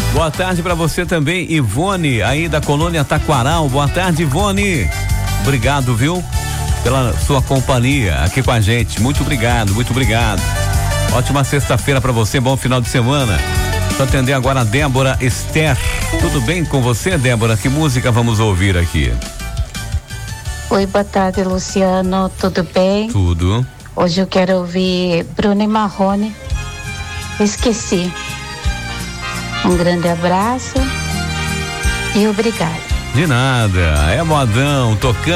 Boa tarde para você também, Ivone, aí da colônia Taquaral. Boa tarde, Ivone. Obrigado, viu? Pela sua companhia aqui com a gente. Muito obrigado, muito obrigado. Ótima sexta-feira para você, bom final de semana. Vou atender agora a Débora Esther. Tudo bem com você, Débora? Que música vamos ouvir aqui? Oi, boa tarde, Luciano. Tudo bem? Tudo. Hoje eu quero ouvir Bruno e Marrone. Esqueci. Um grande abraço e obrigado. De nada. É modão, tocando.